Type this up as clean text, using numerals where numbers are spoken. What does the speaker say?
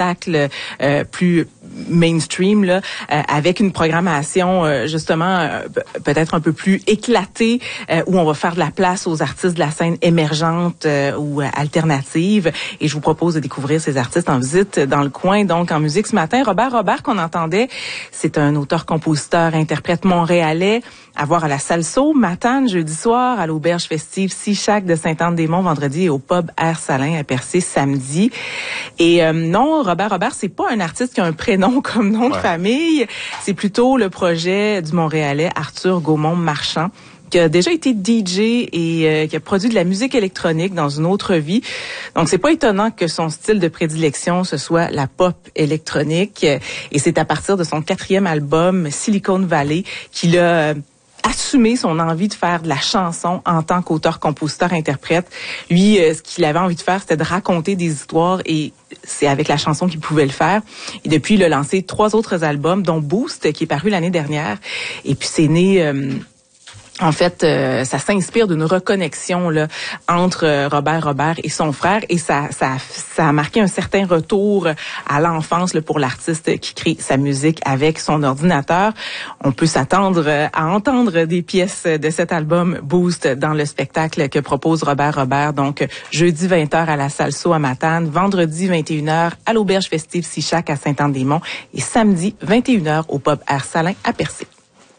spectacle plus mainstream là, avec une programmation justement peut-être un peu plus éclatée, où on va faire de la place aux artistes de la scène émergente ou alternative. Et je vous propose de découvrir ces artistes en visite dans le coin. Donc, en musique ce matin, Robert qu'on entendait, c'est un auteur-compositeur, interprète montréalais, à voir à la Salso, Matane, jeudi soir, à l'auberge festive Sichac de Sainte-Anne-des-Monts, vendredi, et au pub Air Salin à Percé, samedi. Et non, Robert, c'est pas un artiste qui a un prénom comme nom de famille. C'est plutôt le projet du Montréalais Arthur Gaumont-Marchand, qui a déjà été DJ et qui a produit de la musique électronique dans une autre vie. Donc, c'est pas étonnant que son style de prédilection, ce soit la pop électronique. Et c'est à partir de son 4e album, Silicon Valley, qu'il a assumer son envie de faire de la chanson en tant qu'auteur, compositeur, interprète. Lui, ce qu'il avait envie de faire, c'était de raconter des histoires, et c'est avec la chanson qu'il pouvait le faire. Et depuis, il a lancé 3 autres albums, dont Boost, qui est paru l'année dernière. Et puis, c'est né... En fait, ça s'inspire d'une reconnexion là entre Robert et son frère, et ça a marqué un certain retour à l'enfance là, pour l'artiste qui crée sa musique avec son ordinateur. On peut s'attendre à entendre des pièces de cet album Boost dans le spectacle que propose Robert. Donc, jeudi 20h à la Salso à Matane, vendredi 21h à l'auberge festive Sichac à Sainte-Anne-des-Monts et samedi 21h au pub Air Salin à Percé.